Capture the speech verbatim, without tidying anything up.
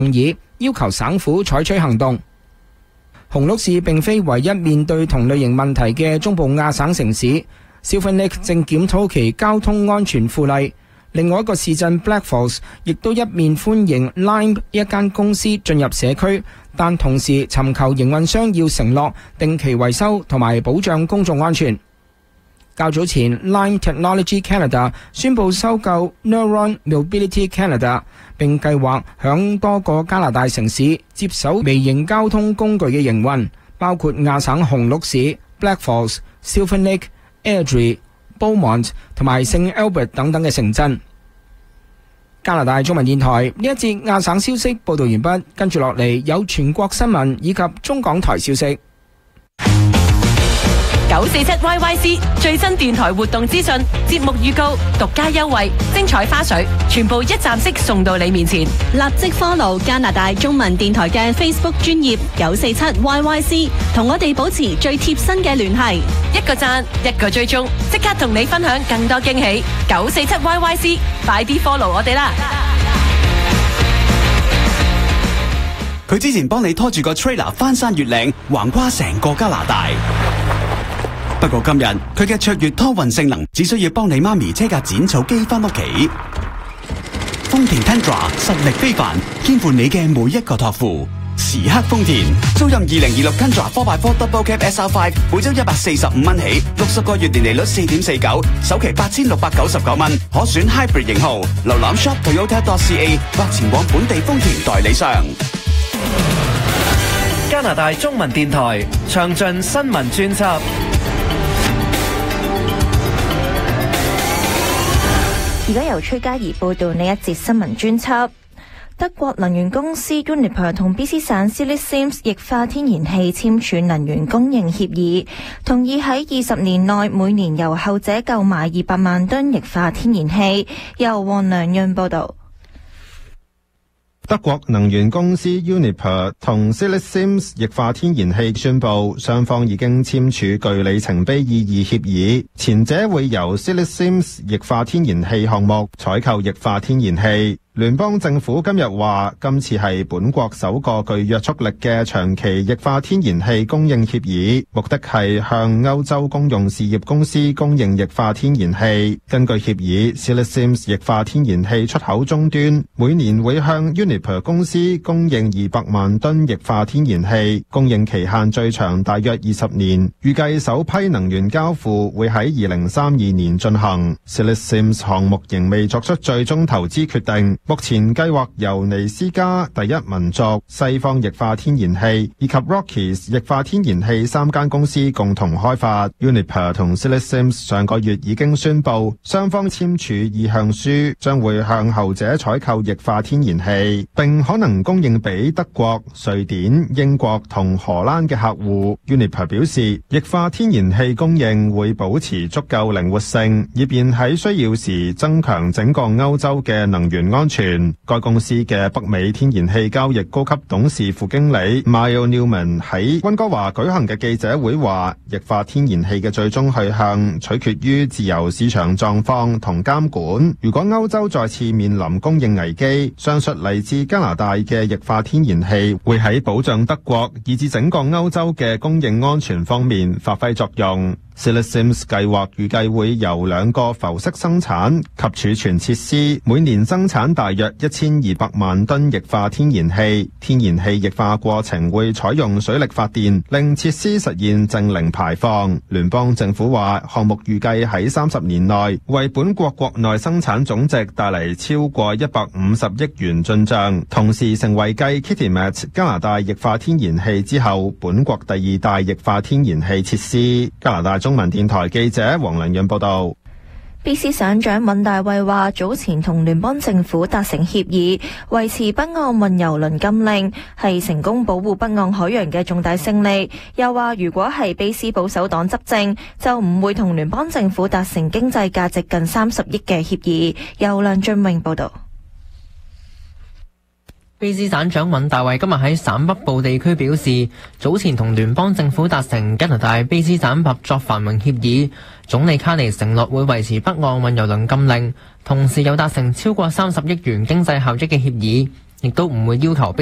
議，要求省府採取行動。紅鹿市並非唯一面對同類型問題嘅中部亞省城市 Silver Lake 正檢討其交通安全附例。另外一個市鎮 Black Falls 亦都一面歡迎 Lime 一間公司進入社區，但同時尋求營運商要承諾定期維修同埋保障公眾安全。較早前 Lime Technology Canada 宣布收購 Neuron Mobility Canada， 並計劃響多個加拿大城市接手微型交通工具嘅營運，包括亞省紅鹿市、Black Falls、Silver Lake、Airdrie、Beaumont 同埋聖 Albert 等等嘅城鎮。加拿大中文電台呢一節亞省消息報道完畢，跟住落嚟有全國新聞以及中港台消息。 九四七 Y Y C 最新電台活動資訊、節目預告、獨家優惠、精彩花絮，全部一站式送到你面前。 立即 follow 加拿大中文電台嘅 Facebook 專頁九四七 Y Y C， 同我哋保持最貼身嘅聯繫。 一個讚，一個追蹤，即刻同你分享更多驚喜。九四七 Y Y C， 快啲 follow 我哋啦！ 佢之前幫你拖住個 trailer 翻山越嶺，橫跨成個加拿大。不過今日佢嘅卓越拖運性能，只需要幫你媽咪車架剪草機翻屋企。豐田 Tundra 實力非凡，肩負你嘅每一個託付。時刻豐田，租任二零二六 Tundra 四 by 四 Double Cab S R 五， 每周一百四十五蚊起，六十個月年利率四點四九，首期八千六百九十九蚊，可選 Hybrid 型號。瀏覽 shop toyota dot c a 或前往本地豐田代理商。 加拿大中文電台詳盡新聞專輯。 而家由崔嘉怡報道呢一節新聞專輯。德國能源公司 Uniper 同 B C 省 Silly Sims 液化天然氣簽署能源供應協議，同意喺二十年內每年由後者購買二百萬噸液化天然氣。由黃良潤報道。 德國能源公司 Uniper 同 Silly Sims 液化天然氣宣布，雙方已經簽署具里程碑意義協議。前者會由 Silly Sims 液化天然氣項目採購液化天然氣。聯邦政府今日話，今次係本國首個具約束力嘅長期液化天然氣供應協議，目的係向歐洲公用事業公司供應液化天然氣。根據協議 Silly Sims 液化天然氣出口終端每年會向 Uniper 公司供應二百萬噸液化天然氣，供應期限最長大約二十年，預計首批能源交付會喺二零三二年進行。Silly Sims 項目仍未作出最終投資決定。目前計劃由尼斯加、第一民族、西方液化天然氣以及 Rockies 液化天然氣三間公司共同開發。Uniper 同 Silly Sims 上個月已經宣布，雙方簽署意向書，將會向後者採購液化天然氣，並可能供應俾德國、瑞典、英國同荷蘭嘅客戶。Uniper 表示，液化天然氣供應會保持足夠靈活性，以便喺需要時增強整個歐洲嘅能源安全。該公司嘅北美天然氣交易高級董事副經理 Mile Newman 喺溫哥華舉行嘅記者會話，液化天然氣嘅最終去向取決於自由市場狀況同監管。如果歐洲再次面臨供應危機，上述嚟自加拿大嘅液化天然氣會喺保障德國以至整個歐洲嘅供應安全方面發揮作用。Silly Sims 計劃預計會由兩個浮式生產及儲存設施，每年生產大約一千二百萬噸液化天然氣。天然氣液化過程會採用水力發電，令設施實現淨零排放。聯邦政府話，項目預計喺三十年內為本國國內生產總值帶嚟超過一百五十億元進帳，同時成為繼 Kitimat 加拿大液化天然氣之後，本國第二大液化天然氣設施。加拿大中文電台記者黃良潤報道。 B C 省長尹大衛話，早前同聯邦政府達成協議，維持北岸運油輪禁令，係成功保護北岸海洋嘅重大勝利。又話如果係 B C 保守黨執政，就唔會同聯邦政府達成經濟價值近三十億嘅協議。由梁俊榮報道。 卑斯省長尹大衛今日喺省北部地區表示，早前同聯邦政府達成加拿大卑斯省合作繁榮協議，總理卡尼承諾會維持北岸運油輪禁令，同時又達成超過三十億元經濟效益嘅協議。 亦都唔會要求